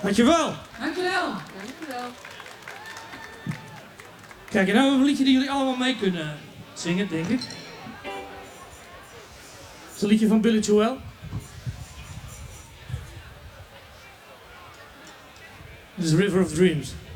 Dankjewel. Dankjewel. Dankjewel. Kijk, en nou een liedje die jullie allemaal mee kunnen zingen, denk ik. Het is een liedje van Billy Joel. Dit is River of Dreams.